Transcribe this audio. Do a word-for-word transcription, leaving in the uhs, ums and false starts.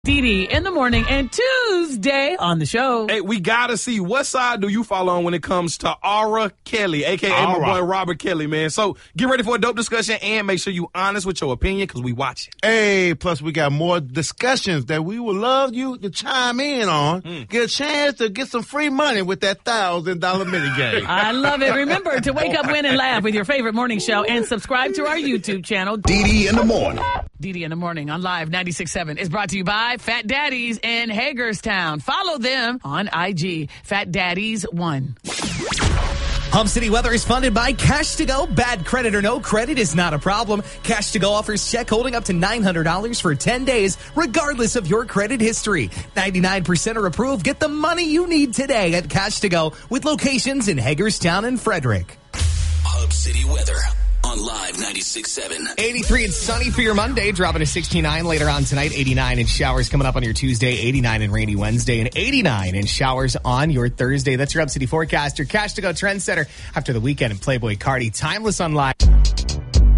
Dee Dee in the morning and Tuesday on the show. Hey, we got to see what side do you fall on when it comes to Aura Kelly, a k a my boy Robert Kelly, man. So get ready for a dope discussion and make sure you're honest with your opinion because we watch it. Hey, plus we got more discussions that we would love you to chime in on. Mm. Get a chance to get some free money with that one thousand dollars minigame. I love it. Remember to wake up, win, and laugh with your favorite morning show and subscribe to our YouTube channel. Dee Dee in the morning. Dee Dee in the morning on Live ninety-six point seven is brought to you by Fat Daddies in Hagerstown. Follow them on I G, Fat Daddies one. Hub City Weather is funded by Cash to Go. Bad credit or no credit is not a problem. Cash to Go offers check holding up to nine hundred dollars for ten days, regardless of your credit history. ninety-nine percent are approved. Get the money you need today at Cash to Go with locations in Hagerstown and Frederick. Hub City Weather on Live ninety-six point seven. eighty-three and sunny for your Monday, dropping to sixty-nine later on tonight. eighty-nine and showers coming up on your Tuesday. eighty-nine and rainy Wednesday, and eighty-nine and showers on your Thursday. That's your Hub City forecast. Your Cash to Go trendsetter after the weekend and Playboy Cardi. Timeless on Live.